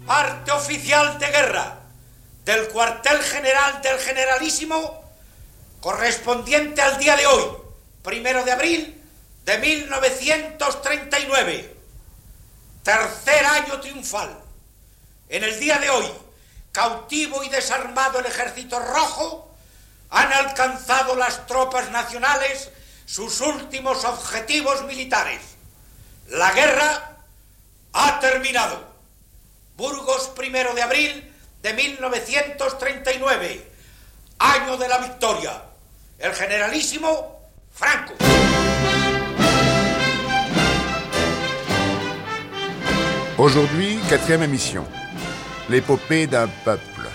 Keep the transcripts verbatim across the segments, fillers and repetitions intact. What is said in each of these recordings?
Parte oficial de guerra del cuartel general del Generalísimo, correspondiente al día de hoy, primero de abril de mil novecientos treinta y nueve. Tercer año triunfal. En el día de hoy, cautivo y desarmado el Ejército Rojo, han alcanzado las tropas nacionales sus últimos objetivos militares. La guerra ha terminado. Burgos, primero de abril de mil novecientos treinta y nueve, año de la victoria. El Generalísimo Franco. Aujourd'hui, quatrième émission. L'épopée d'un peuple.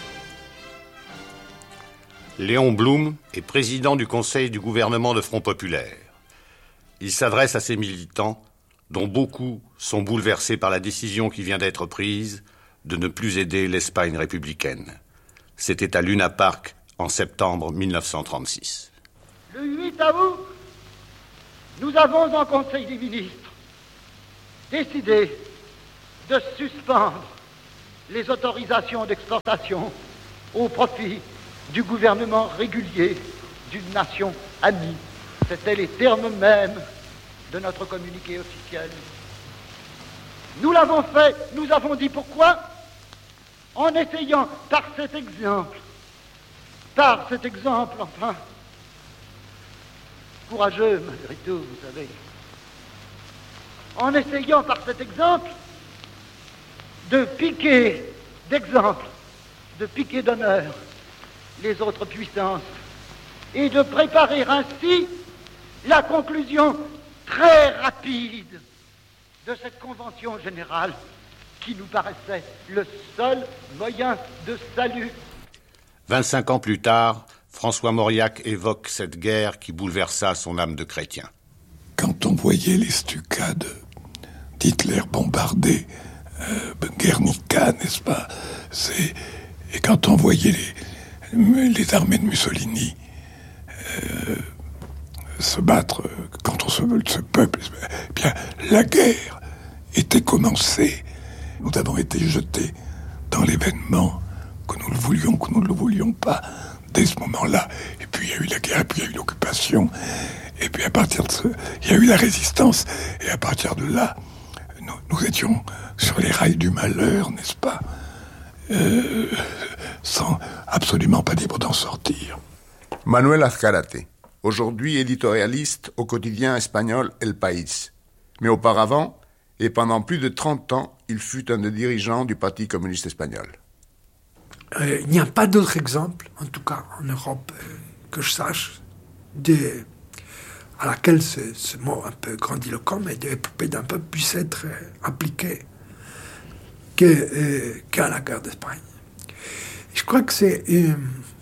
Léon Blum est président du Conseil du gouvernement de Front Populaire. Il s'adresse à ses militants, dont beaucoup sont bouleversés par la décision qui vient d'être prise de ne plus aider l'Espagne républicaine. C'était à Luna Park en septembre mille neuf cent trente-six. Le huit août, nous avons en Conseil des ministres décidé de suspendre les autorisations d'exportation au profit du gouvernement régulier d'une nation amie. C'étaient les termes mêmes de notre communiqué officiel. Nous l'avons fait, nous avons dit pourquoi, en essayant par cet exemple, par cet exemple, enfin, courageux malgré tout, vous savez, en essayant par cet exemple de piquer d'exemple, de piquer d'honneur les autres puissances et de préparer ainsi la conclusion très rapide de cette convention générale qui nous paraissait le seul moyen de salut. vingt-cinq ans plus tard, François Mauriac évoque cette guerre qui bouleversa son âme de chrétien. Quand on voyait les stucades d'Hitler bombarder euh, Guernica, n'est-ce pas, c'est... Et quand on voyait les, les armées de Mussolini euh, se battre contre ce, ce peuple, eh bien, la guerre était commencée. Nous avons été jetés dans l'événement, que nous le voulions, que nous ne le voulions pas, dès ce moment-là. Et puis il y a eu la guerre, et puis il y a eu l'occupation, et puis à partir de ce... il y a eu la résistance, et à partir de là, nous, nous étions sur les rails du malheur, n'est-ce pas, euh, sans absolument pas libre d'en sortir. Manuel Azcárate, aujourd'hui éditorialiste au quotidien espagnol El País. Mais auparavant, et pendant plus de trente ans, il fut un des dirigeants du Parti communiste espagnol. Euh, il n'y a pas d'autre exemple, en tout cas en Europe, euh, que je sache, de, à laquelle ce, ce mot un peu grandiloquent, mais de l'épopée d'un peuple puisse être euh, appliqué que, euh, qu'à la guerre d'Espagne. Je crois que c'est... Euh,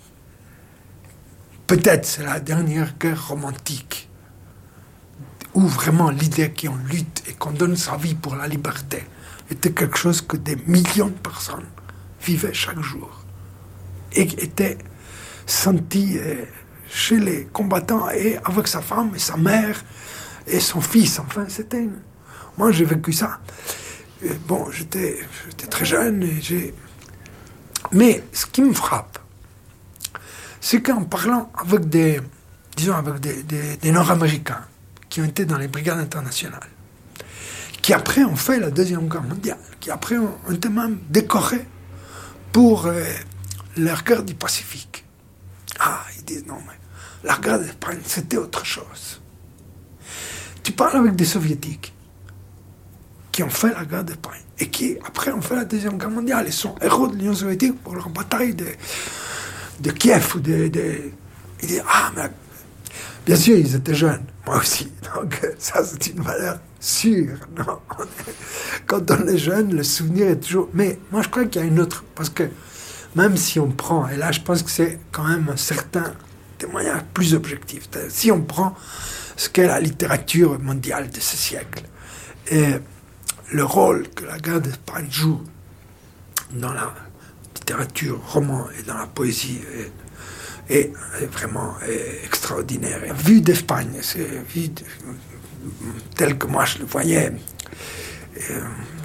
peut-être c'est la dernière guerre romantique où vraiment l'idée qu'on lutte et qu'on donne sa vie pour la liberté était quelque chose que des millions de personnes vivaient chaque jour et était senti euh, chez les combattants et avec sa femme et sa mère et son fils. Enfin, c'était... Une... Moi, j'ai vécu ça. Et bon, j'étais, j'étais très jeune et j'ai... Mais ce qui me frappe, c'est qu'en parlant avec des, disons, avec des, des, des Nord-Américains qui ont été dans les brigades internationales, qui après ont fait la Deuxième Guerre mondiale, qui après ont, ont été même décorés pour euh, la guerre du Pacifique. Ah, ils disent non, mais la guerre d'Espagne, c'était autre chose. Tu parles avec des Soviétiques qui ont fait la guerre d'Espagne et qui après ont fait la Deuxième Guerre mondiale et sont héros de l'Union soviétique pour leur bataille de... de Kiev ou de, de... Ils disent, ah, mais... Bien sûr, ils étaient jeunes, moi aussi. Donc, ça, c'est une valeur sûre. Non, quand on est jeune, le souvenir est toujours... Mais moi, je crois qu'il y a une autre... Parce que même si on prend... Et là, je pense que c'est quand même un certain témoignage plus objectif. Si on prend ce qu'est la littérature mondiale de ce siècle, et le rôle que la guerre d'Espagne joue dans la littérature, roman et dans la poésie est, est, est vraiment est extraordinaire. Et vue d'Espagne, c'est vu de, tel que moi je le voyais, et,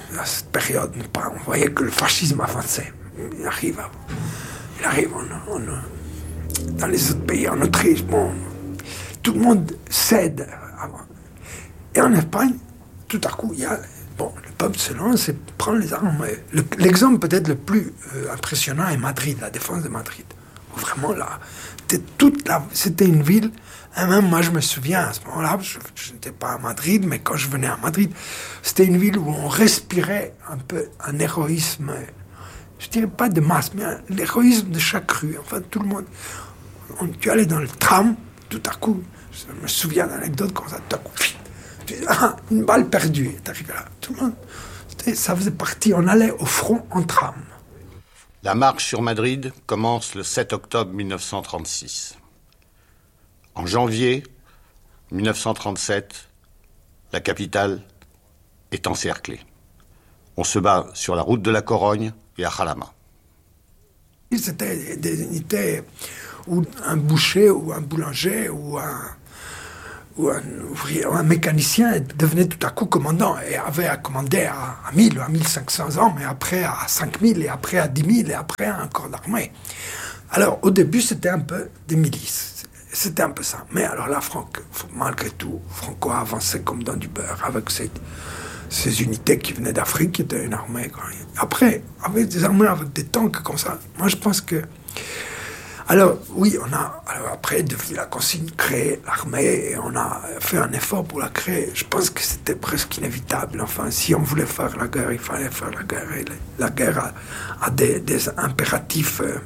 à cette période, on voyait que le fascisme avançait. Il arrive, à, il arrive en, en, dans les autres pays, en Autriche, bon, tout le monde cède. Et en Espagne, tout à coup, il y a, bon, le peuple se lance et prend les armes. Le, l'exemple peut-être le plus euh, impressionnant est Madrid, la défense de Madrid. Où vraiment, là, c'était, toute la, c'était une ville. Et même moi, je me souviens, à ce moment-là, je n'étais pas à Madrid, mais quand je venais à Madrid, c'était une ville où on respirait un peu un héroïsme, je dirais pas de masse, mais un, l'héroïsme de chaque rue. Enfin, tout le monde. On, tu allais dans le tram, tout à coup, je me souviens d'anecdotes comme ça, tout à coup, tu dis, ah, une balle perdue, t'arrives là. Tout le monde, ça faisait partie, on allait au front en tram. La marche sur Madrid commence le sept octobre mille neuf cent trente-six. En janvier mille neuf cent trente-sept, la capitale est encerclée. On se bat sur la route de la Corogne et à Jalama. C'était des unités où un boucher ou un boulanger ou un, ou un ouvrier ou un mécanicien devenait tout à coup commandant et avait à commander à, à mille ou à mille cinq cents hommes, et après à cinq mille, et après à dix mille, et après à un corps d'armée. Alors au début c'était un peu des milices. C'était un peu ça. Mais alors là, Franck, malgré tout, Franco a avancé comme dans du beurre avec ces, ces unités qui venaient d'Afrique, qui étaient une armée. Quoi. Après, avec des armées, avec des tanks comme ça, moi je pense que... Alors, oui, on a, alors après, depuis la consigne, créé l'armée, et on a fait un effort pour la créer. Je pense que c'était presque inévitable. Enfin, si on voulait faire la guerre, il fallait faire la guerre. Et la guerre a, a des, des impératifs... Euh,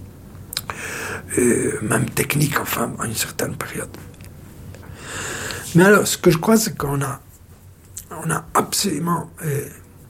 Euh, même technique, enfin, à une certaine période. Mais alors, ce que je crois, c'est qu'on a, on a absolument euh,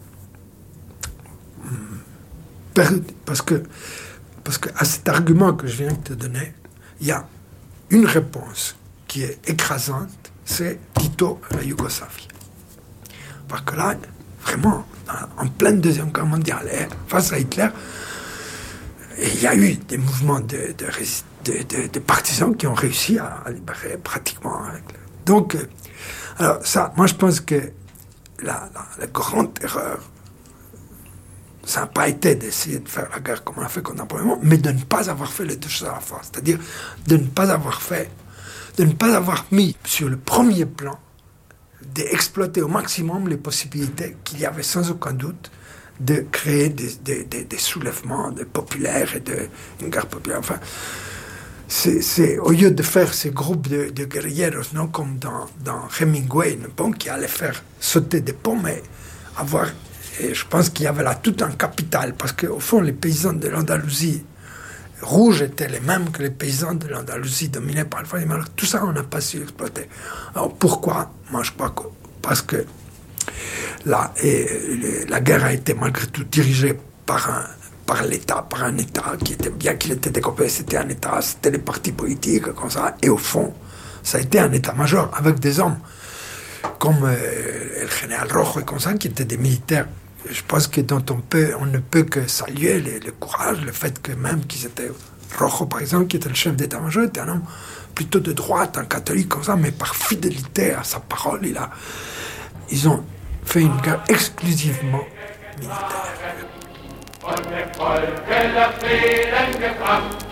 perdu, parce que, parce que à cet argument que je viens de te donner, il y a une réponse qui est écrasante, c'est Tito à la Yougoslavie. Parce que là, vraiment, en pleine Deuxième Guerre mondiale, face à Hitler, et il y a eu des mouvements de, de, de, de, de partisans qui ont réussi à, à libérer pratiquement. Avec le... Donc, euh, alors ça, moi je pense que la, la, la grande erreur, ça n'a pas été d'essayer de faire la guerre comme on a fait contre Napoléon, mais de ne pas avoir fait les deux choses à la fois. C'est-à-dire de ne pas avoir fait, de ne pas avoir mis sur le premier plan, d'exploiter au maximum les possibilités qu'il y avait sans aucun doute de créer des, des, des, des soulèvements de populaires et de, une guerre populaire. Enfin, c'est, c'est, au lieu de faire ces groupes de, de guerrilleros, non, comme dans, dans Hemingway, bon, qui allaient faire sauter des ponts, mais avoir... Et je pense qu'il y avait là tout un capital, parce qu'au fond, les paysans de l'Andalousie rouge étaient les mêmes que les paysans de l'Andalousie dominés par le fascisme. Alors, tout ça, on n'a pas su exploiter. Alors, pourquoi? Moi, je crois que... Parce que La, et, la guerre a été malgré tout dirigée par, un, par l'État, par un État qui était, bien qu'il était découpé, c'était un État, c'était les partis politiques, comme ça, et au fond, ça a été un État-major avec des hommes comme euh, le général Rojo et comme ça, qui étaient des militaires. Je pense que dont on, peut, on ne peut que saluer le, le courage, le fait que même qu'ils étaient... Rojo, par exemple, qui était le chef d'État-major, était un homme plutôt de droite, un catholique comme ça, mais par fidélité à sa parole, il a, ils ont fait une guerre exclusivement militaire.